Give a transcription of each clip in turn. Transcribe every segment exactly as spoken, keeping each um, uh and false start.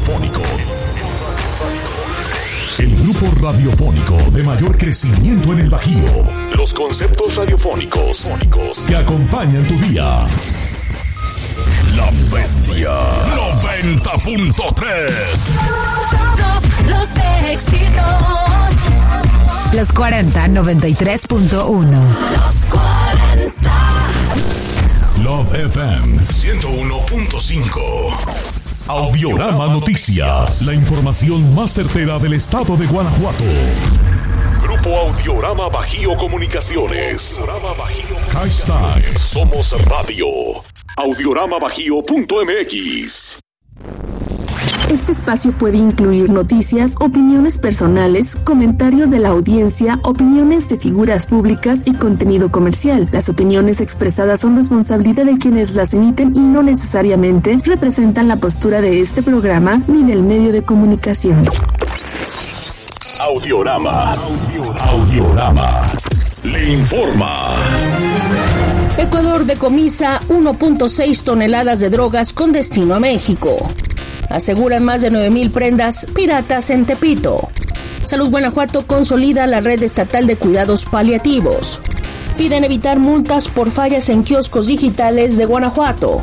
radiofónico. El grupo radiofónico de mayor crecimiento en el Bajío. Los conceptos radiofónicos que acompañan tu día. La Bestia noventa punto tres. Todos los éxitos. Los cuarenta noventa y tres punto uno. Los cuarenta. Love F M ciento uno punto cinco. Audiorama Noticias. La información más certera del estado de Guanajuato. Grupo Audiorama Bajío Comunicaciones. Hashtag Somos Radio. audiorama bajío punto m x. Este espacio puede incluir noticias, opiniones personales, comentarios de la audiencia, opiniones de figuras públicas y contenido comercial. Las opiniones expresadas son responsabilidad de quienes las emiten y no necesariamente representan la postura de este programa ni del medio de comunicación. Audiorama. Audiorama. Le informa. Ecuador decomisa uno punto seis toneladas de drogas con destino a México. Aseguran más de nueve mil prendas piratas en Tepito. Salud Guanajuato consolida la red estatal de cuidados paliativos. Piden evitar multas por fallas en kioscos digitales de Guanajuato.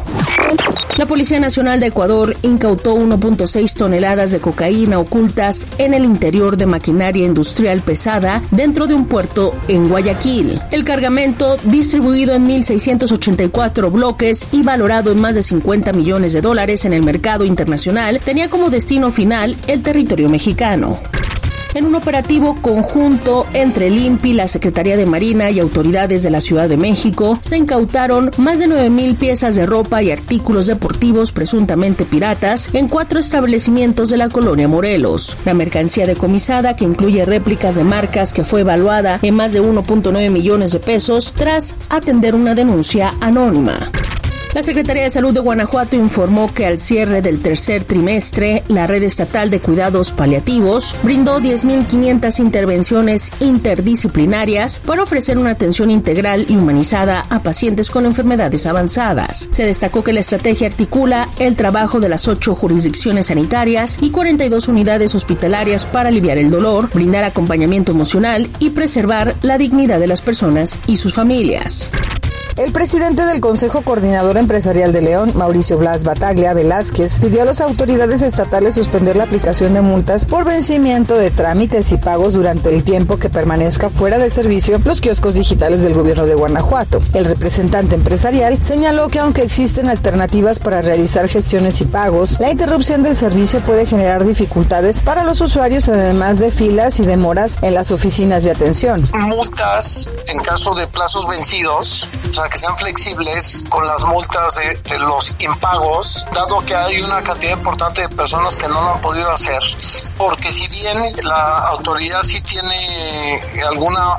La Policía Nacional de Ecuador incautó uno punto seis toneladas de cocaína ocultas en el interior de maquinaria industrial pesada dentro de un puerto en Guayaquil. El cargamento, distribuido en mil seiscientos ochenta y cuatro bloques y valorado en más de cincuenta millones de dólares en el mercado internacional, tenía como destino final el territorio mexicano. En un operativo conjunto entre el I N P I, la Secretaría de Marina y autoridades de la Ciudad de México, se incautaron más de nueve mil piezas de ropa y artículos deportivos presuntamente piratas en cuatro establecimientos de la colonia Morelos. La mercancía decomisada, que incluye réplicas de marcas, que fue evaluada en más de uno punto nueve millones de pesos tras atender una denuncia anónima. La Secretaría de Salud de Guanajuato informó que al cierre del tercer trimestre, la red estatal de cuidados paliativos brindó diez mil quinientas intervenciones interdisciplinarias para ofrecer una atención integral y humanizada a pacientes con enfermedades avanzadas. Se destacó que la estrategia articula el trabajo de las ocho jurisdicciones sanitarias y cuarenta y dos unidades hospitalarias para aliviar el dolor, brindar acompañamiento emocional y preservar la dignidad de las personas y sus familias. El presidente del Consejo Coordinador Empresarial de León, Mauricio Blas Bataglia Velázquez, pidió a las autoridades estatales suspender la aplicación de multas por vencimiento de trámites y pagos durante el tiempo que permanezca fuera de servicio los kioscos digitales del gobierno de Guanajuato. El representante empresarial señaló que aunque existen alternativas para realizar gestiones y pagos, la interrupción del servicio puede generar dificultades para los usuarios, además de filas y demoras en las oficinas de atención. Multas en caso de plazos vencidos, o sea, que sean flexibles con las multas de, de los impagos, dado que hay una cantidad importante de personas que no lo han podido hacer, porque si bien la autoridad sí tiene alguna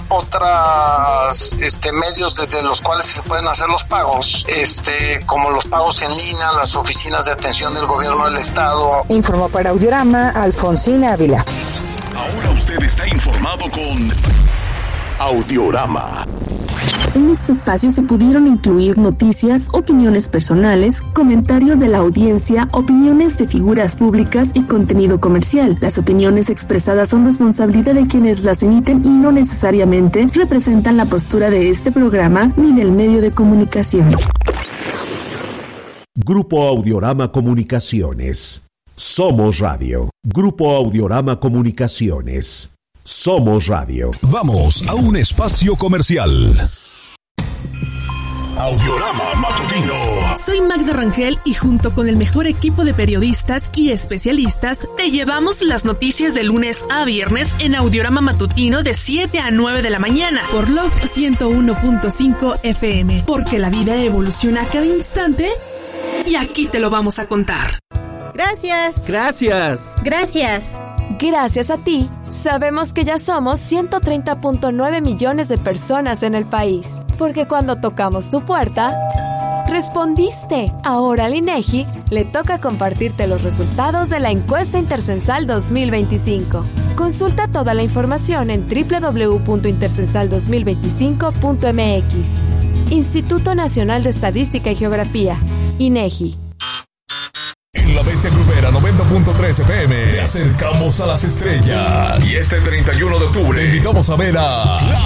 otras este, medios desde los cuales se pueden hacer los pagos, este, como los pagos en línea, las oficinas de atención del gobierno del estado. Informó para Audiorama Alfonsina Ávila. Ahora usted está informado con Audiorama. En este espacio se pudieron incluir noticias, opiniones personales, comentarios de la audiencia, opiniones de figuras públicas y contenido comercial. Las opiniones expresadas son responsabilidad de quienes las emiten y no necesariamente representan la postura de este programa ni del medio de comunicación. Grupo Audiorama Comunicaciones. Somos Radio. Grupo Audiorama Comunicaciones. Somos Radio. Vamos a un espacio comercial. Audiorama Matutino. Soy Magda Rangel y junto con el mejor equipo de periodistas y especialistas te llevamos las noticias de lunes a viernes en Audiorama Matutino de siete a nueve de la mañana por Love ciento uno punto cinco F M, porque la vida evoluciona a cada instante y aquí te lo vamos a contar. Gracias. Gracias. Gracias. Gracias a ti, sabemos que ya somos ciento treinta punto nueve millones de personas en el país. Porque cuando tocamos tu puerta, respondiste. Ahora al INEGI le toca compartirte los resultados de la encuesta Intercensal dos mil veinticinco. Consulta toda la información en doble u doble u doble u punto intercensal dos mil veinticinco punto m x. Instituto Nacional de Estadística y Geografía, INEGI. En la Bestia Grupera noventa punto tres trece pm te acercamos a las estrellas. Y este treinta y uno de octubre te invitamos a ver a